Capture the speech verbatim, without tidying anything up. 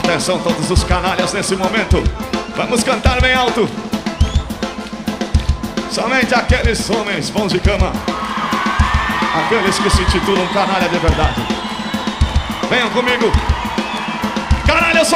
Atenção todos os canalhas nesse momento. Vamos cantar bem alto. Somente aqueles homens bons de cama, aqueles que se titulam canalha de verdade. Venham comigo. Canalha, eu sou